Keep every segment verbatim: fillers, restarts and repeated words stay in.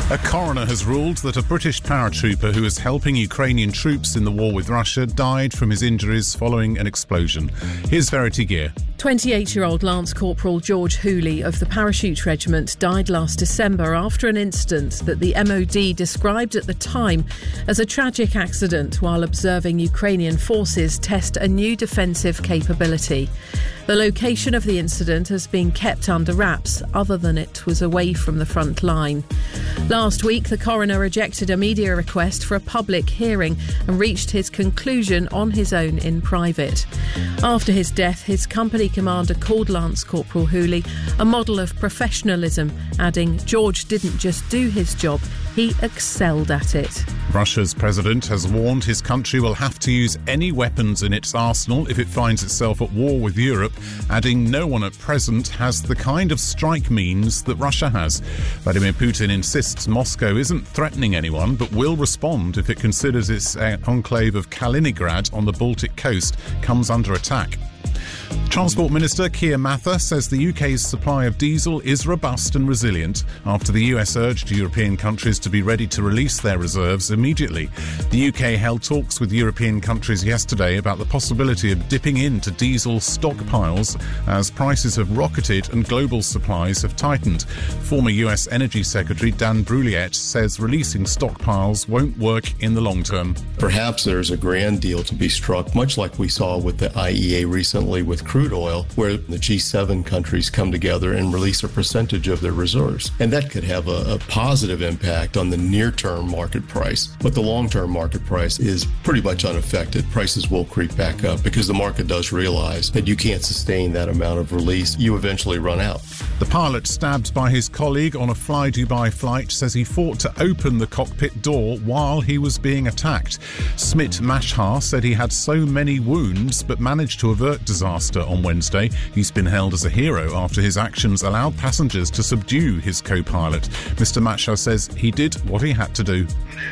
A coroner has ruled that a British paratrooper who was helping Ukrainian troops in the war with Russia died from his injuries following an explosion. Here's Verity Gear. twenty-eight-year-old Lance Corporal George Hooley of the Parachute Regiment died last December after an incident that the M O D described at the time as a tragic accident while observing Ukrainian forces test a new defensive capability. The location of the incident has been kept under wraps, other than it was away from the front line. Last week, the coroner rejected a media request for a public hearing and reached his conclusion on his own in private. After his death, his company commander called Lance Corporal Hooley a model of professionalism, adding, "George didn't just do his job, he excelled at it." Russia's president has warned his country will have to use any weapons in its arsenal if it finds itself at war with Europe, adding no one at present has the kind of strike means that Russia has. Vladimir Putin insists Moscow isn't threatening anyone but will respond if it considers its enclave of Kaliningrad on the Baltic coast comes under attack. Transport Minister Keir Mather says the U K's supply of diesel is robust and resilient after the U S urged European countries to be ready to release their reserves immediately. The U K held talks with European countries yesterday about the possibility of dipping into diesel stockpiles as prices have rocketed and global supplies have tightened. Former U S Energy Secretary Dan Brouillette says releasing stockpiles won't work in the long term. Perhaps there's a grand deal to be struck, much like we saw with the I E A recently with crude oil, where the G seven countries come together and release a percentage of their reserves. And that could have a, a positive impact on the near-term market price. But the long-term market price is pretty much unaffected. Prices will creep back up because the market does realize that you can't sustain that amount of release. You eventually run out. The pilot stabbed by his colleague on a Fly Dubai flight says he fought to open the cockpit door while he was being attacked. Smit Mashhar said he had so many wounds but managed to avert disaster on Wednesday. He's been hailed as a hero after his actions allowed passengers to subdue his co-pilot. Mister Mashhar says he did what he had to do.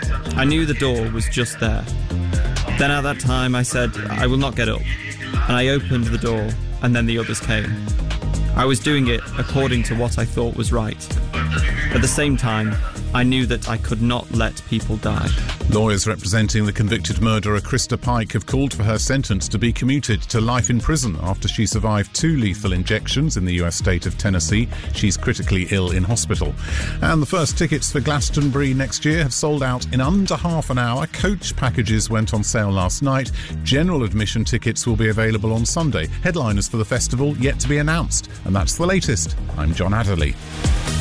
I knew the door was just there. Then at that time I said, I will not get up. And I opened the door, and then the others came. I was doing it according to what I thought was right. At the same time, I knew that I could not let people die. Lawyers representing the convicted murderer Krista Pike have called for her sentence to be commuted to life in prison after she survived two lethal injections in the U S state of Tennessee. She's critically ill in hospital. And the first tickets for Glastonbury next year have sold out in under half an hour. Coach packages went on sale last night. General admission tickets will be available on Sunday. Headliners for the festival yet to be announced. And that's the latest. I'm John Adderley.